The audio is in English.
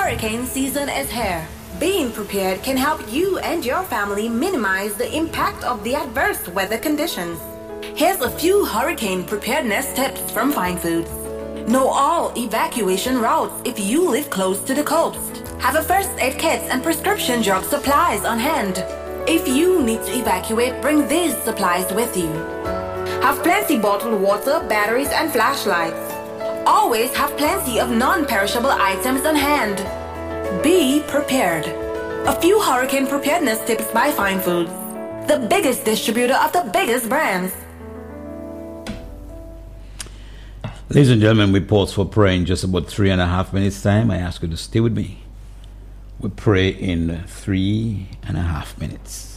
Hurricane season is here. Being prepared can help you and your family minimize the impact of the adverse weather conditions. Here's a few hurricane preparedness tips from Fine Foods. Know all evacuation routes if you live close to the coast. Have a first aid kit and prescription drug supplies on hand. If you need to evacuate, bring these supplies with you. Have plenty bottled water, batteries, and flashlights. Always have plenty of non-perishable items on hand. Be prepared. A few hurricane preparedness tips by Fine Foods, the biggest distributor of the biggest brands. Ladies and gentlemen, we pause for prayer in just about 3.5 minutes time. I ask you to stay with me. We pray in 3.5 minutes.